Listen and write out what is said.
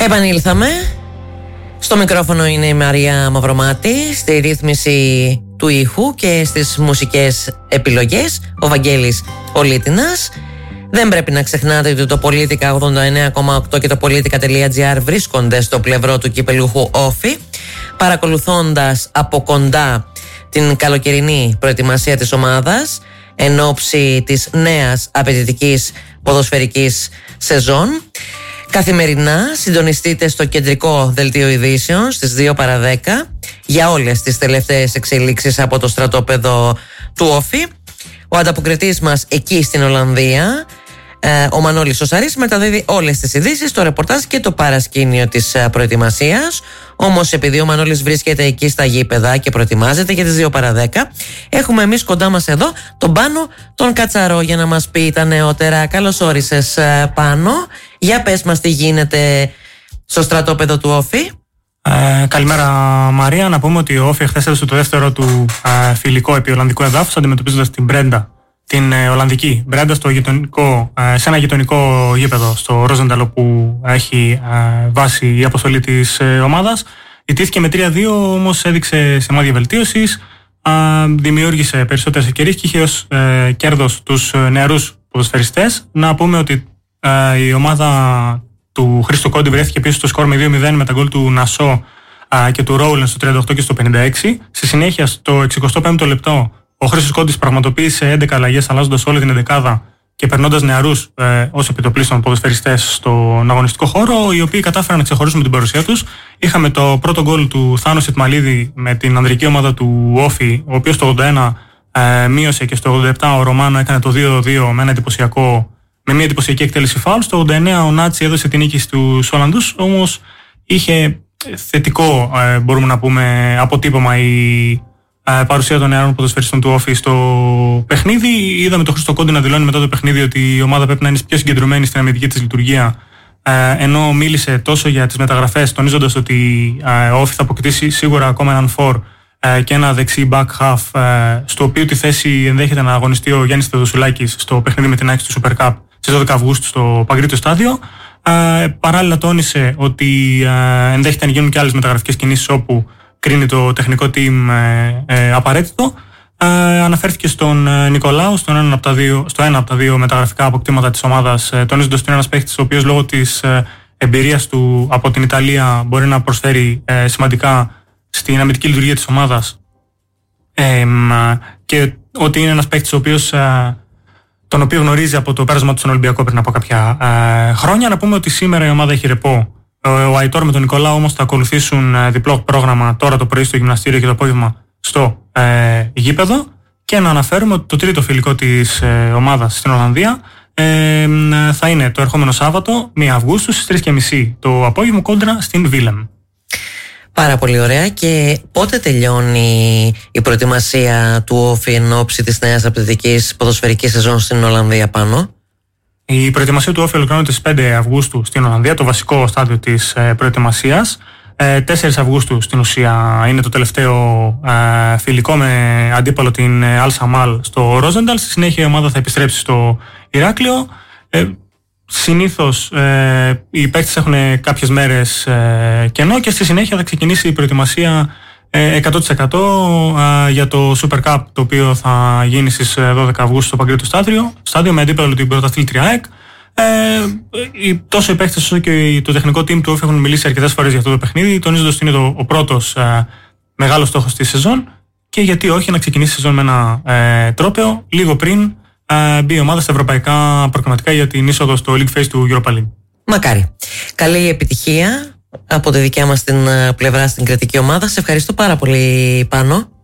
Επανήλθαμε. Στο μικρόφωνο είναι η Μαρία Μαυρομάτη, στη ρύθμιση του ήχου και στις μουσικές επιλογές ο Βαγγέλης Ολίτινας. Δεν πρέπει να ξεχνάτε ότι το Πολίτικα 89,8 και το Politica.gr βρίσκονται στο πλευρό του κυπελούχου Όφη, παρακολουθώντας από κοντά την καλοκαιρινή προετοιμασία της ομάδας εν ώψη της νέας απαιτητικής ποδοσφαιρικής σεζόν. Καθημερινά συντονιστείτε στο κεντρικό δελτίο ειδήσεων στις 2 παρα 10 για όλες τις τελευταίες εξελίξεις από το στρατόπεδο του Όφη. Ο ανταποκριτής μας εκεί στην Ολλανδία, ο Μανώλης Σωσαρής, μεταδίδει όλες τις ειδήσεις, το ρεπορτάζ και το παρασκήνιο της προετοιμασίας. Όμως επειδή ο Μανώλης βρίσκεται εκεί στα γήπεδα και προετοιμάζεται για τις 2 παρα 10, έχουμε εμείς κοντά μας εδώ τον Πάνο τον Κατσαρό για να μας πει τα νεότερα. Καλώς όρισες, Πάνο. Για πες μας τι γίνεται στο στρατόπεδο του Όφη. Καλημέρα, Μαρία. Να πούμε ότι ο Όφη χθες έδωσε το δεύτερο του φιλικό επί Ολλανδικού εδάφους, αντιμετωπίζοντας την Μπρέντα, την Ολλανδική Μπρέντα, σε ένα γειτονικό γήπεδο στο Ρόζενταλ, που έχει βάση η αποστολή της ομάδας. Ιτήθηκε με 3-2, όμως έδειξε σημάδια βελτίωσης, δημιούργησε περισσότερες ευκαιρίες και είχε ως κέρδος τους νεαρούς ποδοσφαιριστές. Να πούμε ότι η ομάδα του Χρήστο Κόντι βρέθηκε πίσω στο σκορ με 2-0 με τα γκολ του Νασό και του Ρόουλεν στο 38 και στο 56. Στη συνέχεια, στο 65ο λεπτό, ο Χρήστος Κόντις πραγματοποίησε 11 αλλαγές, αλλάζοντας όλη την εντεκάδα και περνώντας νεαρούς ως επιτοπλίστων ποδοσφαιριστές στον αγωνιστικό χώρο, οι οποίοι κατάφεραν να ξεχωρίσουν με την παρουσία τους. Είχαμε το πρώτο γκολ του Θάνο Σιτμαλίδη με την ανδρική ομάδα του Όφη, ο οποίος το 81 μείωσε, και στο 87 ο Ρωμάνο έκανε το 2-2 με μια εντυπωσιακή εκτέλεση φάουλ. Στο 89 ο Νάτσι έδωσε την νίκη στους Ολλανδούς, όμως είχε θετικό, μπορούμε να πούμε, αποτύπωμα η παρουσία των νεαρών ποδοσφαιριστών του Όφη στο παιχνίδι. Είδαμε τον Χρήστο Κόντι να δηλώνει μετά το παιχνίδι ότι η ομάδα πρέπει να είναι πιο συγκεντρωμένη στην αμυντική της λειτουργία, ενώ μίλησε τόσο για τις μεταγραφές, τονίζοντας ότι ο Όφη θα αποκτήσει σίγουρα ακόμα έναν φορ και ένα δεξί back half, στο οποίο τη θέση ενδέχεται να αγωνιστεί ο Γιάννης Θεοδοσουλάκης στο παιχνίδι με την ΑΕΚ του Super Cup στις 12 Αυγούστου στο Παγκρίτιο Στάδιο. Παράλληλα τόνισε ότι ενδέχεται να γίνουν και άλλες μεταγραφικές κινήσεις όπου κρίνει το τεχνικό team απαραίτητο. Αναφέρθηκε στον Νικολάου, στο ένα από τα δύο μεταγραφικά αποκτήματα της ομάδας, τονίζοντας ότι είναι ένας παίκτης ο οποίος λόγω της εμπειρίας του από την Ιταλία μπορεί να προσφέρει σημαντικά στην αμυντική λειτουργία της ομάδας, και ότι είναι ένας παίκτης τον οποίο γνωρίζει από το πέρασμα του στον Ολυμπιακό πριν από κάποια χρόνια. Να πούμε ότι σήμερα η ομάδα έχει ρεπό. Ο Αϊτόρ με τον Νικολάου όμως θα ακολουθήσουν διπλό πρόγραμμα τώρα το πρωί στο γυμναστήριο και το απόγευμα στο γήπεδο. Και να αναφέρουμε ότι το τρίτο φιλικό της ομάδας στην Ολλανδία θα είναι το ερχόμενο Σάββατο, 1 Αυγούστου, στις 3:30 το απόγευμα, κόντρα στην Βίλεμ. Πάρα πολύ ωραία. Και πότε τελειώνει η προετοιμασία του Όφη εν ώψη της νέας απαιτητικής ποδοσφαιρικής σεζόν στην Ολλανδία, Πάνω? Η προετοιμασία του Όφη ολοκληρώνεται στις 5 Αυγούστου στην Ολλανδία, το βασικό στάδιο της προετοιμασίας. 4 Αυγούστου στην ουσία είναι το τελευταίο φιλικό με αντίπαλο την Αλ Σαμάλ στο Ρόζενταλ. Στη συνέχεια η ομάδα θα επιστρέψει στο Ηράκλειο. Συνήθως οι παίκτες έχουν κάποιες μέρες κενό και στη συνέχεια θα ξεκινήσει η προετοιμασία 100% για το Super Cup, το οποίο θα γίνει στις 12 Αυγούστου στο Παγκρίτιο Στάδιο με αντίπαλο την πρωταθλήτρια ΑΕΚ. Τόσο οι παίκτες όσο και το τεχνικό team του Όφη έχουν μιλήσει αρκετές φορές για αυτό το παιχνίδι, τονίζοντας ότι είναι ο πρώτος μεγάλος στόχος της σεζόν, και γιατί όχι να ξεκινήσει η σεζόν με ένα τρόπαιο λίγο πριν μπει η ομάδα στα ευρωπαϊκά προκριματικά για την είσοδο στο League Phase του Europa League. Μακάρι. Καλή επιτυχία από τη δικιά μας την πλευρά στην κρατική ομάδα. Σε ευχαριστώ πάρα πολύ, Πάνο.